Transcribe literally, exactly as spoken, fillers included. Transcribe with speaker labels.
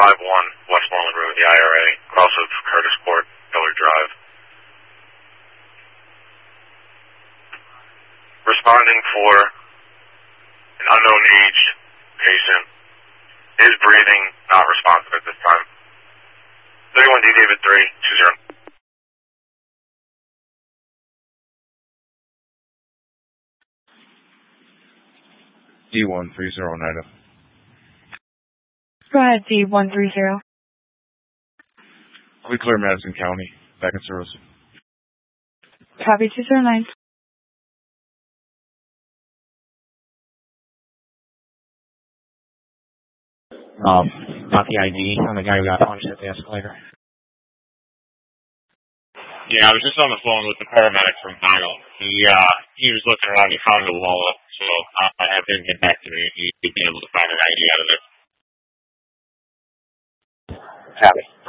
Speaker 1: five one Westmoreland Road, the I R A, cross of Curtis Court, Miller Drive. Responding for an unknown aged patient. Is breathing, not responsive at this time. thirty-one D David three two zero.
Speaker 2: D one three zero nine.
Speaker 3: Go ahead, D one three zero.
Speaker 2: We clear Madison County. Back in service.
Speaker 3: Copy two zero nine.
Speaker 4: Um, got the I D on the guy who got punched at the escalator.
Speaker 5: Yeah, I was just on the phone with the paramedic from Vinyl. He, uh, he was looking around, he found the wall up, so I have him get back to me. He'd be able to find an I D out of it.
Speaker 4: Copy.